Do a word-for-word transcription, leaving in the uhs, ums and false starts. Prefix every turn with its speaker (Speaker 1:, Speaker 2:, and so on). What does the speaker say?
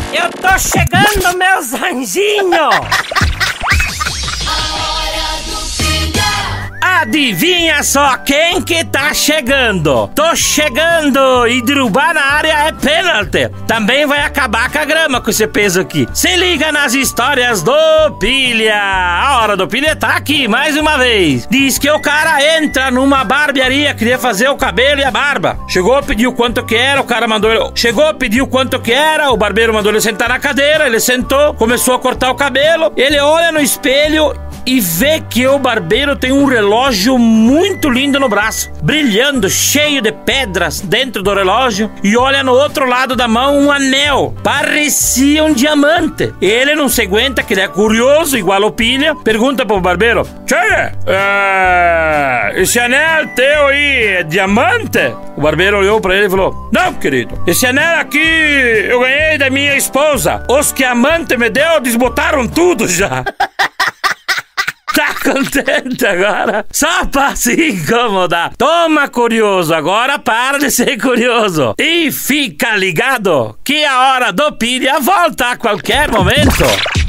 Speaker 1: Eu tô chegando, meus anjinhos! Adivinha só quem que tá chegando? Tô chegando e derrubar na área é pênalti. Também vai acabar com a grama com esse peso aqui. Se liga nas histórias do Pilha. A hora do Pilha tá aqui mais uma vez. Diz que o cara entra numa barbearia, queria fazer o cabelo e a barba. Chegou, pediu quanto que era, o cara mandou ele... Chegou, pediu quanto que era, o barbeiro mandou ele sentar na cadeira, ele sentou, começou a cortar o cabelo, ele olha no espelho e vê que o barbeiro tem um relógio muito lindo no braço, brilhando, cheio de pedras dentro do relógio, e olha no outro lado da mão um anel, parecia um diamante. Ele não se aguenta, que ele é curioso, igual o Pilha, pergunta pro barbeiro: Tchê, é... esse anel teu aí é diamante? O barbeiro olhou pra ele e falou: não, querido, esse anel aqui eu ganhei da minha esposa. Os que a amante me deu desbotaram tudo já. Tá contente agora? Só pra se incomodar. Toma, curioso, agora para de ser curioso e fica ligado que a hora do Pilha volta a qualquer momento.